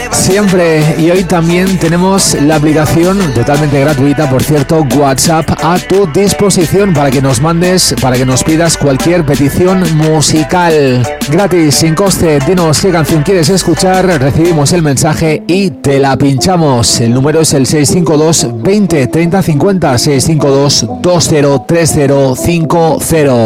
Siempre, y hoy también tenemos la aplicación totalmente gratuita, por cierto, WhatsApp, a tu disposición para que nos mandes, para que nos pidas cualquier petición musical. Gratis, sin coste, dinos qué canción quieres escuchar, recibimos el mensaje y te la pinchamos. El número es el 652 20 30 50, 652 20 30 50.